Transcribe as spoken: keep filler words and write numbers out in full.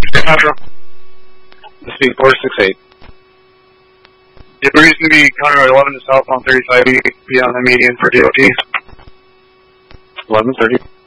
Metro. Speed four six eight. It reason to be Conroy eleven to south on thirty-five E, be on the median for D O T. eleven thirty.